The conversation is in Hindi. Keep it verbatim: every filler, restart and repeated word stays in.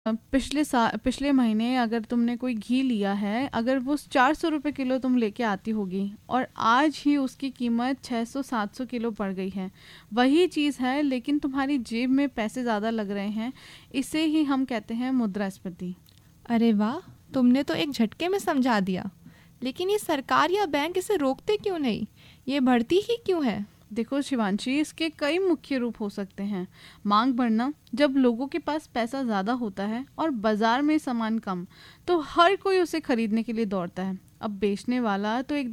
अ, पिछले सा पिछले महीने अगर तुमने कोई घी लिया है, अगर वो चार सौ रुपये किलो तुम लेके आती होगी और आज ही उसकी कीमत छः सौ सात सौ किलो पड़ गई है। वही चीज़ है लेकिन तुम्हारी जेब में पैसे ज़्यादा लग रहे हैं। इसे ही हम कहते हैं मुद्रास्फीति। अरे वाह, तुमने तो एक झटके में समझा दिया। लेकिन ये सरकार या बैंक इसे रोकते क्यों नहीं? ये बढ़ती ही क्यों है? देखो शिवांशी, इसके कई मुख्य रूप हो सकते हैं। मांग बढ़ना, जब लोगों के पास पैसा ज़्यादा होता है और बाजार में सामान कम, तो हर कोई उसे खरीदने के लिए दौड़ता है। अब बेचने वाला तो एक